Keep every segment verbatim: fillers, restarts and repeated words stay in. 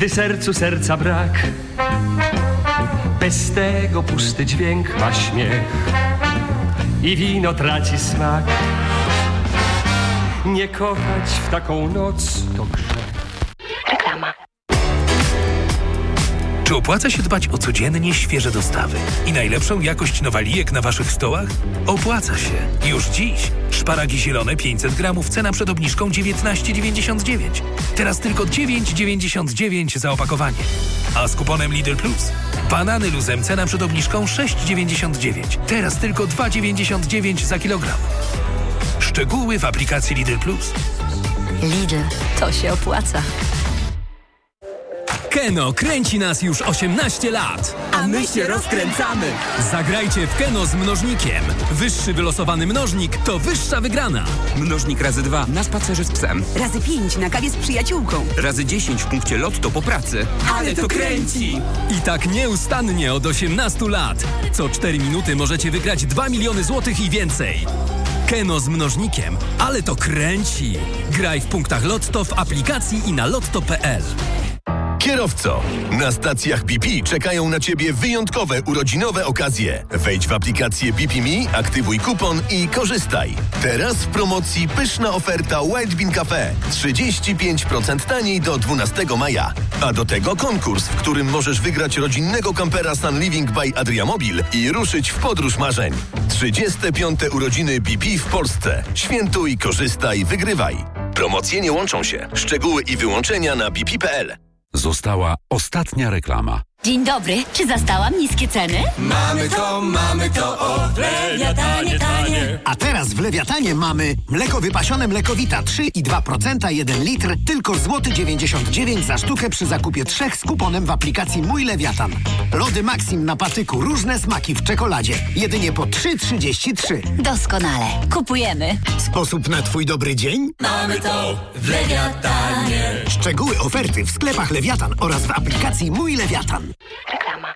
gdy sercu serca brak. Bez tego pusty dźwięk ma śmiech i wino traci smak. Nie kochać w taką noc to grzech. Reklama. Czy opłaca się dbać o codziennie świeże dostawy i najlepszą jakość nowalijek na waszych stołach? Opłaca się. Już dziś. Szparagi zielone pięćset gramów, cena przed obniżką dziewiętnaście dziewięćdziesiąt dziewięć. Teraz tylko dziewięć dziewięćdziesiąt dziewięć za opakowanie. A z kuponem Lidl Plus banany luzem, cena przed obniżką sześć dziewięćdziesiąt dziewięć. Teraz tylko dwa dziewięćdziesiąt dziewięć za kilogram. Szczegóły w aplikacji Lidl Plus. Lidl, to się opłaca. Keno kręci nas już osiemnaście lat. A my się rozkręcamy. Zagrajcie w Keno z mnożnikiem. Wyższy wylosowany mnożnik to wyższa wygrana. Mnożnik razy dwa na spacerze z psem. Razy pięć na kawie z przyjaciółką. Razy dziesięć w punkcie Lotto po pracy. Ale to kręci! I tak nieustannie od osiemnastu lat. Co cztery minuty możecie wygrać dwa miliony złotych i więcej. Keno z mnożnikiem. Ale to kręci. Graj w punktach Lotto w aplikacji i na lotto kropka pe el. Kierowco, na stacjach B P czekają na Ciebie wyjątkowe urodzinowe okazje. Wejdź w aplikację B P Me, aktywuj kupon i korzystaj. Teraz w promocji pyszna oferta Wild Bean Cafe. trzydzieści pięć procent taniej do dwunastego maja. A do tego konkurs, w którym możesz wygrać rodzinnego kampera Sun Living by Adriamobil i ruszyć w podróż marzeń. trzydzieste piąte urodziny B P w Polsce. Świętuj, korzystaj, wygrywaj. Promocje nie łączą się. Szczegóły i wyłączenia na b p kropka p l. Została ostatnia reklama. Dzień dobry, czy zastałam niskie ceny? Mamy to, mamy to, o, w Lewiatanie, tanie. A teraz w Lewiatanie mamy mleko wypasione Mlekowita trzy i dwa procent, jeden litr, tylko złoty dziewięćdziesiąt dziewięć za sztukę przy zakupie trzech z kuponem w aplikacji Mój Lewiatan. Lody Maxim na patyku, różne smaki w czekoladzie, jedynie po trzy trzydzieści trzy. Doskonale, kupujemy. Sposób na Twój dobry dzień? Mamy to w Lewiatanie. Szczegóły oferty w sklepach Lewiatan oraz w aplikacji Mój Lewiatan. Reklama.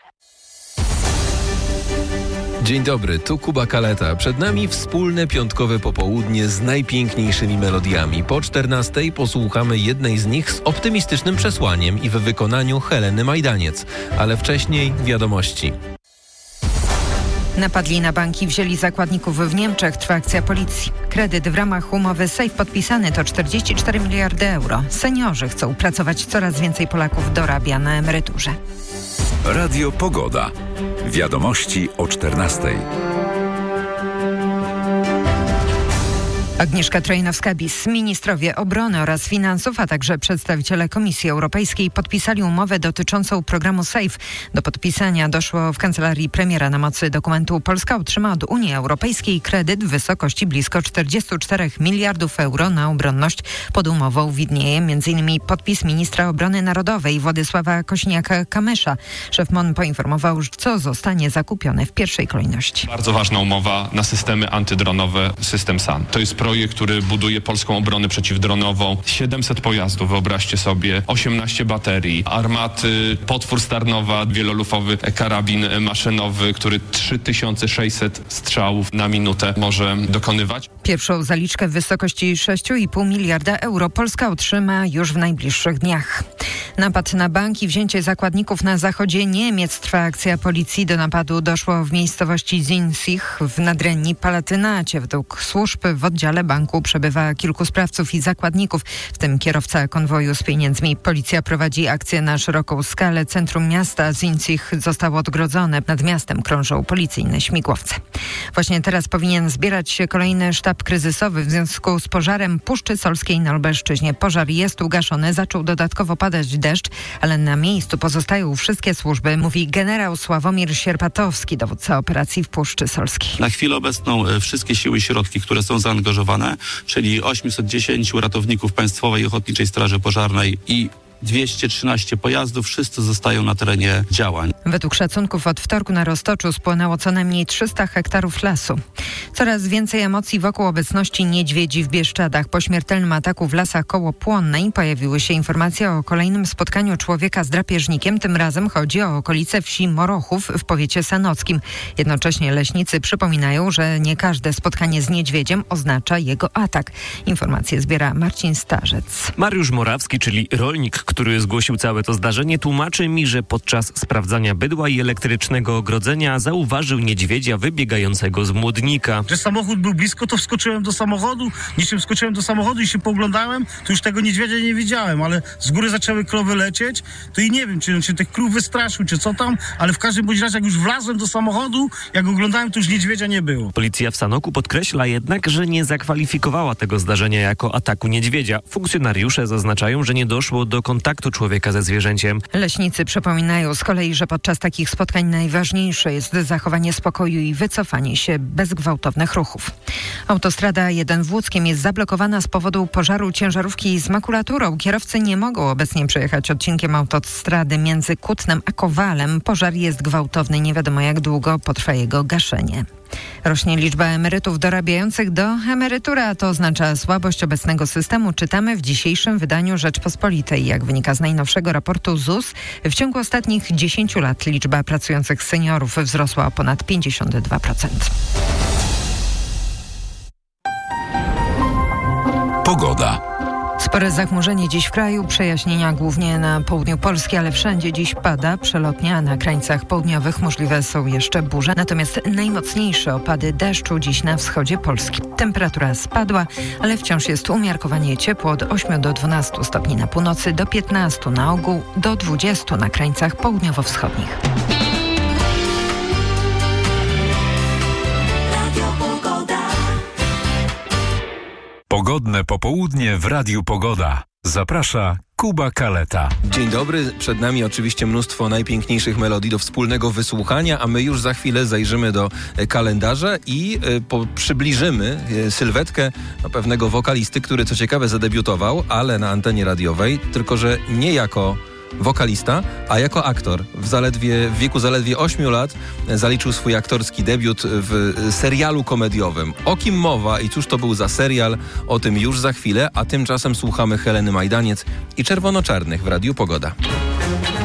Dzień dobry, tu Kuba Kaleta. Przed nami wspólne piątkowe popołudnie z najpiękniejszymi melodiami. Po czternastej posłuchamy jednej z nich z optymistycznym przesłaniem i w wykonaniu Heleny Majdaniec. Ale wcześniej wiadomości. Napadli na banki, wzięli zakładników w Niemczech. Trwa akcja policji. Kredyt w ramach umowy Safe podpisany to czterdzieści cztery miliardy euro. Seniorzy chcą pracować, coraz więcej Polaków dorabia na emeryturze. Radio Pogoda. Wiadomości o czternastej. Agnieszka Trojnowska-Bis, ministrowie obrony oraz finansów, a także przedstawiciele Komisji Europejskiej podpisali umowę dotyczącą programu SAFE. Do podpisania doszło w kancelarii premiera na mocy dokumentu. Polska otrzyma od Unii Europejskiej kredyt w wysokości blisko czterdzieści cztery miliardów euro na obronność. Pod umową widnieje m.in. podpis ministra obrony narodowej Władysława Kośniaka-Kamysza. Szef M O N poinformował, co zostanie zakupione w pierwszej kolejności. Bardzo ważna umowa na systemy antydronowe, system S A N. To jest projekt, który buduje polską obronę przeciwdronową. siedemset pojazdów, wyobraźcie sobie, osiemnaście baterii, armaty, potwór Starnowa, wielolufowy karabin maszynowy, który trzy tysiące sześćset strzałów na minutę może dokonywać. Pierwszą zaliczkę w wysokości sześć i pół miliarda euro Polska otrzyma już w najbliższych dniach. Napad na banki, wzięcie zakładników na zachodzie Niemiec. Trwa akcja policji. Do napadu doszło w miejscowości Zinzich w Nadrenii Palatynacie. Według służb w oddziale banku przebywa kilku sprawców i zakładników, w tym kierowca konwoju z pieniędzmi. Policja prowadzi akcję na szeroką skalę. Centrum miasta Zinzich zostało odgrodzone. Nad miastem krążą policyjne śmigłowce. Właśnie teraz powinien zbierać się kolejny sztab kryzysowy w związku z pożarem Puszczy Solskiej na Lubelszczyźnie. Pożar jest ugaszony, zaczął dodatkowo padać deszcz, ale na miejscu pozostają wszystkie służby, mówi generał Sławomir Sierpatowski, dowódca operacji w Puszczy Solskiej. Na chwilę obecną wszystkie siły i środki, które są zaangażowane, czyli osiemset dziesięć ratowników Państwowej Ochotniczej Straży Pożarnej i dwieście trzynaście pojazdów, wszyscy zostają na terenie działań. Według szacunków od wtorku na Roztoczu spłonęło co najmniej trzysta hektarów lasu. Coraz więcej emocji wokół obecności niedźwiedzi w Bieszczadach. Po śmiertelnym ataku w lasach koło Płonnej pojawiły się informacje o kolejnym spotkaniu człowieka z drapieżnikiem. Tym razem chodzi o okolice wsi Morochów w powiecie sanockim. Jednocześnie leśnicy przypominają, że nie każde spotkanie z niedźwiedziem oznacza jego atak. Informacje zbiera Marcin Starzec. Mariusz Morawski, czyli rolnik, który zgłosił całe to zdarzenie, tłumaczy mi, że podczas sprawdzania bydła i elektrycznego ogrodzenia zauważył niedźwiedzia wybiegającego z młodnika. Że samochód był blisko, to wskoczyłem do samochodu, niczym wskoczyłem do samochodu i się pooglądałem, to już tego niedźwiedzia nie widziałem, ale z góry zaczęły krowy lecieć, to i nie wiem, czy on się tych krów wystraszył, czy co tam, ale w każdym bądź razie jak już wlazłem do samochodu, jak oglądałem, to już niedźwiedzia nie było. Policja w Sanoku podkreśla jednak, że nie zakwalifikowała tego zdarzenia jako ataku niedźwiedzia. Funkcjonariusze zaznaczają, że nie doszło do kontaktu człowieka ze zwierzęciem. Leśnicy przypominają z kolei, że podczas takich spotkań najważniejsze jest zachowanie spokoju i wycofanie się bez gwałtownych ruchów. Autostrada A jeden w Łódzkiem jest zablokowana z powodu pożaru ciężarówki z makulaturą. Kierowcy nie mogą obecnie przejechać odcinkiem autostrady między Kutnem a Kowalem. Pożar jest gwałtowny, nie wiadomo jak długo potrwa jego gaszenie. Rośnie liczba emerytów dorabiających do emerytury, a to oznacza słabość obecnego systemu. Czytamy w dzisiejszym wydaniu Rzeczpospolitej. Jak wynika z najnowszego raportu Z U S, w ciągu ostatnich dziesięciu lat liczba pracujących seniorów wzrosła o ponad pięćdziesiąt dwa procent. Pogoda. Spore zachmurzenie dziś w kraju, przejaśnienia głównie na południu Polski, ale wszędzie dziś pada przelotnie, a na krańcach południowych możliwe są jeszcze burze. Natomiast najmocniejsze opady deszczu dziś na wschodzie Polski. Temperatura spadła, ale wciąż jest umiarkowanie ciepło od ośmiu do dwunastu stopni na północy, do piętnastu na ogół, do dwudziestu na krańcach południowo-wschodnich. Pogodne popołudnie w Radiu Pogoda. Zaprasza Kuba Kaleta. Dzień dobry, przed nami oczywiście mnóstwo najpiękniejszych melodii do wspólnego wysłuchania, a my już za chwilę zajrzymy do kalendarza i y, po, przybliżymy y, sylwetkę pewnego wokalisty, który co ciekawe zadebiutował, ale na antenie radiowej, tylko że nie jako wokalista, a jako aktor. W, zaledwie, w wieku zaledwie ośmiu lat zaliczył swój aktorski debiut w serialu komediowym. O kim mowa i cóż to był za serial? O tym już za chwilę, a tymczasem słuchamy Heleny Majdaniec i Czerwono-Czarnych w Radiu Pogoda.